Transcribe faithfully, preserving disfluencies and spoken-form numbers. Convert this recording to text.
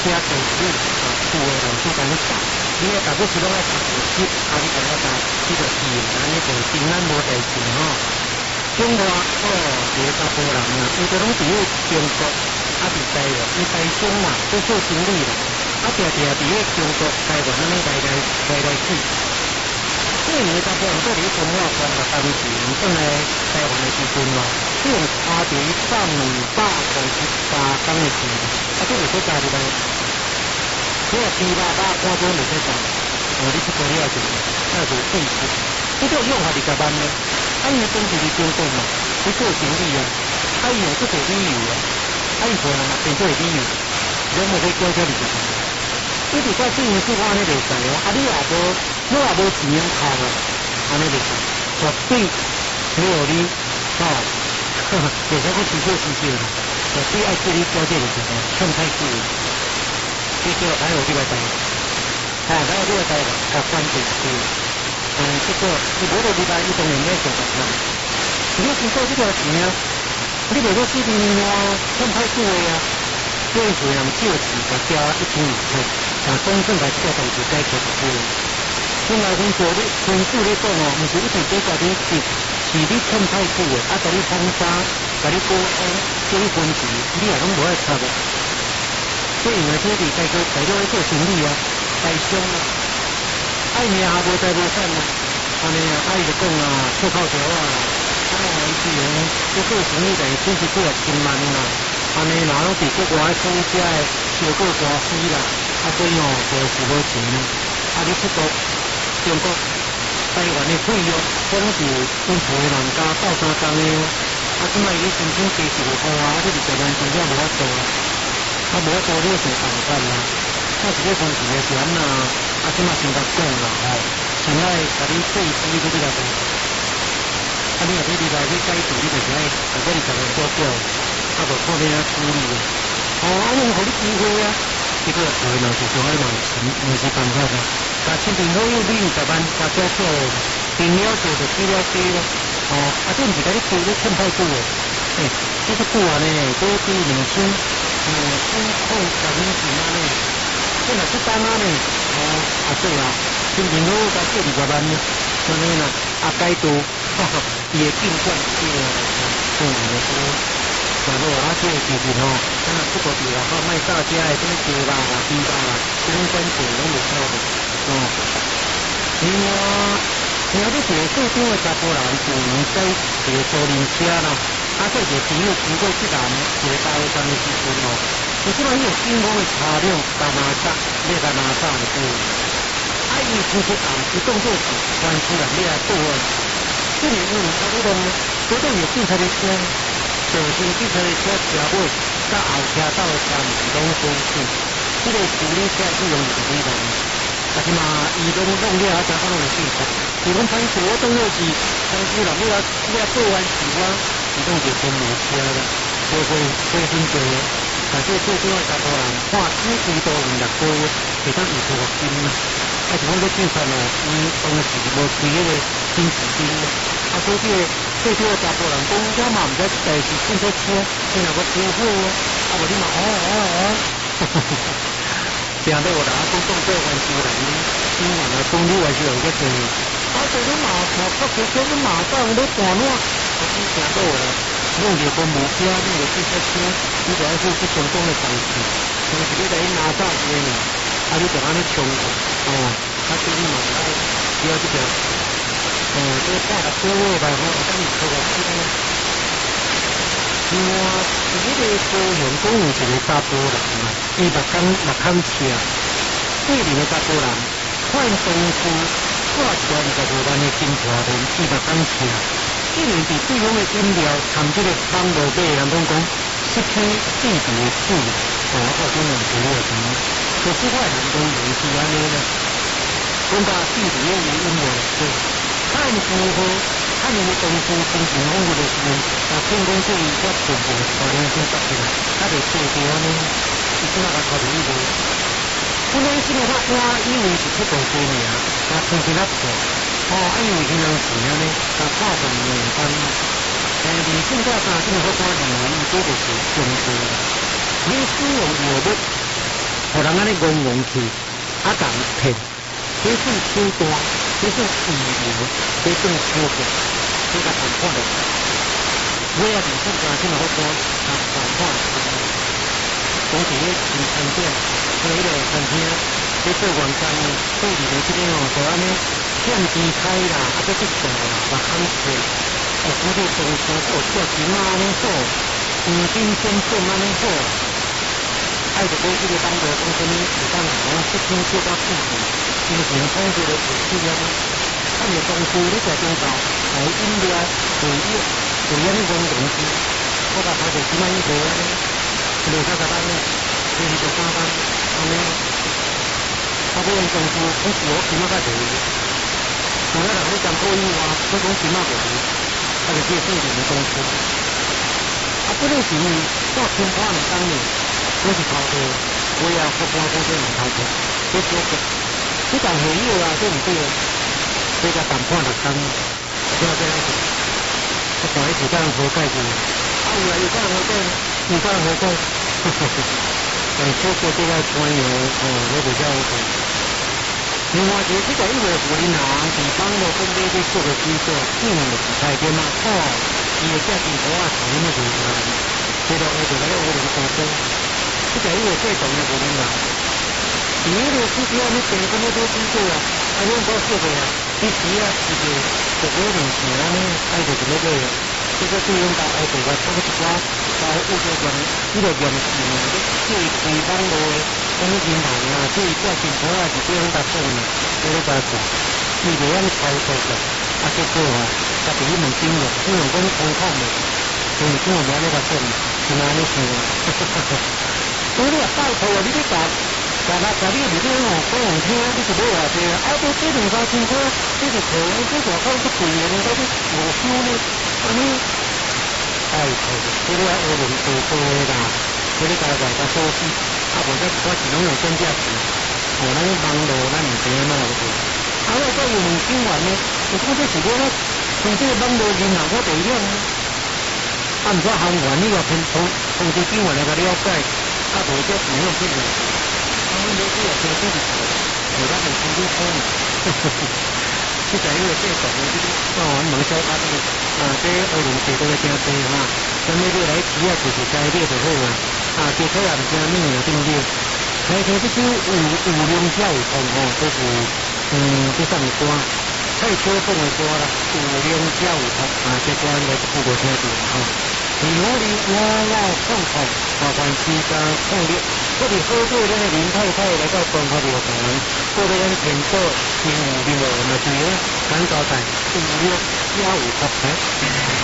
车地址啊，厝诶老师甲你教，你诶大部是拢爱读地址，啊，你甲我教，你就去，安尼就平安无代志吼。中华哦，一个查甫人啊，伊就拢伫咧中国，啊伫台湾，伊台商嘛，做做生意啦，啊定定伫咧中国、台湾安尼来来来来去。过年查甫人做伫中华关个当时，转来台湾的时阵咯，只用花伫上百五十八天的时，啊，都袂使加入来。你若七八百看中袂使加，哦，你出国了就那就贵死。这个用法比较慢呢。啊，伊当时伫中国嘛，去做生意啊，啊，伊用做做旅游啊，啊，伊做人嘛变做旅游，人无可以叫叫你做。你伫在这件事我安尼袂使哦，啊，你也无，我也无钱用靠啊，安尼袂使，绝对没有你，哦，呵呵，袂使去欺负欺负啦，绝对爱叫你交这个钱，欠太久，这叫还有这个代，啊，还有这个代，甲关键是。嗯，这个你无落入来，伊当然要做个啦。你要先做这个钱啊，你袂过四年外欠歹做的啊，所以就人借钱甲加一千二块，但真正来这个代志解决就好了。本来讲做你政府咧讲哦，毋是一定解决你是是你欠歹做的，啊，甲你封杀，甲你保安，叫你分钱，你也拢无爱插的。所以因为这里在做在做做生意啊，台商啊。爱命也无财无产啊，安尼啊，爱就讲啊，出口条啊，啊，伊是用做做生意，但是损失几啊千万啦，安尼若拢伫国外出遮诶，烧过大死啦，啊，所以哦，就是无钱啊，啊，你出国中国台湾诶费用，可能是阮厝诶人家斗相共诶哦，啊，即摆伊申请加十五箍啊，啊，你二十万真正无法度啊，啊，无法度你想办法啦，那是咧分钱诶钱啊。啊，即马先甲讲啦，吼，先爱甲你做生意去来做，啊，你若要入来去解决，你就是爱如果你十万股票，啊，就看你啊处理啊，哦，啊，用互你机会啊，结果有诶人是上爱嘛是毋是办法啊，甲亲朋好友你二十万，甲少少订了做就起了价咯，哦，啊，这毋是甲你做你欠太久诶，诶，这个久啊呢，这比两千，嗯，千块十年前啊呢。这若出单啊呢，哦，啊对啦，亲朋好友甲借二十万呢，安尼啦，啊解除，哈哈，伊会进账对啦，嗯，就说，然后啊，这个其实吼，咱若出国伫外口卖大家的什么鸡肉啦、猪肉啦，相关货拢袂晓的，哦，另外，另外你一个做厂的查甫人，自然在一个租赁车啦，啊，做一个朋友经过这站一个大陆站的时阵吼。有即摆迄个警方的车辆干哪杀，你干哪杀就对。啊，伊出去暗，伊当作是关系人，你来报案。这里有差不多，这种有警察的车，就是警察的车车尾，甲后车道的车是拢相似。这个处理车是用是几人？但是嘛，伊拢弄了啊，才可能会警察。伊讲歹势，我当作是关系人，你来你来报案是我，伊当就公路车啦，所以所以很多。但是做这个查甫人，看只几多用六个月，会当有赎金啦。啊，是讲你警察哦，伊当时无开迄个刑事金啦。啊，所以这个做这个查甫人讲，我嘛毋知这代是进错车，你若要收好哦，啊无你嘛哦哦哦，听到我啦，讲讲做关系人，新闻啊，讲你还是有个做。啊，做你马马确实叫你马上你大乱，我听听到啦。弄着公务车，弄着汽车车，你就要做去相关的代志。但是你在拿炸车呢，啊，你就安尼冲过，哦，啊，对你嘛爱需要这个，哦，这个大个车位吧，吼，等你车个车呢。另外，这个高雄公有一个查甫人嘛，伊目孔目孔赤，对面的查甫人换东西，挂一个二十五万的金条链，伊目孔赤。既然伫对方的饮料掺这个放无买，人讲讲失去地主的自由，哦，我讲两句话钱，可是我人讲也是安尼啦。讲到地主的原因无对，看符合看你的东西进行服务的时候，啊，骗讲这伊我全部把良心抓起来，他就做掉呢，伊即马甲考虑无。本来是个我我以为是出国多年，啊，重新来做。哦，啊，因为现在钱啊呢，甲靠动两单，诶，二千块三千好看，二万伊这就是上多。你使用药物， 互人安尼戆戆去，啊共骗，这算手段，这算预谋，这算手段，这个谈判的。我也是现在听到好多谈谈判的，讲是咧新餐厅，所以咧餐厅咧做员工对里面这边哦，就安尼欠钱开啦，啊要去做啦，嘛肯做，哦，我哋公司哦叫钱啊安尼做，黄金先进安尼做。爱着讲这个当地讲什么，有当讲一天做到四十，经常创造的事体啊。他们公司你在中岛来饮料、水业、水业那种公司，我甲他就几万一个啊，六七十单呢，就是做三单，安尼。他不用公司，我是我起码较侪。有的人咧讲可以话，我讲起码袂离，他就接正经的公司。啊，不类型到天花板当年。我是头家，我也不光讲这唔头家，这小个，你讲会议啊，这唔对，这个谈判六天，不要这样子，我讲一起这样合盖子，啊有啊有这样合盖，有这样合盖，呵呵呵，但小个这个专业哦，我比较好。另外一个这个因为湖林人地方的分别去做个机构，因为台边嘛，哦，伊个价钱好啊，讨厌的地方，这个我就来我哋公司。这个因为最重要的领导，第一个是要你点这么多机构啊，啊，用到设备啊，第四啊，就是这个领钱啊呢，还有就是那个，这个对应到爱这个差不多啊，在物质上，这个用钱啊，对地方的什么银行啊，对价钱好啊，是对应到做呢，这个在做，你这样操作的，啊，结果啊，他比你们精的，因为我们空控的，所以跟我们那个做，是哪里做啊？所以你话拜托啊，你咧甲甲甲甲你里边哦讲人听，你是买偌济啊？啊，都这两三千块，这是可能这大概是贵的，你到底无收呢？安尼拜托，这个学问多多啦，这个大家甲收息，啊，无则我是拢用真价钱，哦，咱网络咱唔知哪个做，啊，我再有问新闻呢，我讲这是我从这个网络银行我第一样。啊，唔过行完你话从从从这新闻来个了解。啊，无只没有这个，他们都是有些自己做，有那种程度高嘛。这个因为这种的这个，哦，门销啊这个啊，这学问这都在真多哈。咱们这来企业就是该列就好啊。啊，这科也唔惊咩啊，对不对？开头这些五五量教育通哦，都是嗯，这上面多，太抽象的多了。五量教育通啊，这关的不过听住哈。如果你我我放空，麻烦时间抗力，我哋好多咧林太太来到中华庙堂，做咧咱天道新五庙，那是咧咱交代五六幺五十台。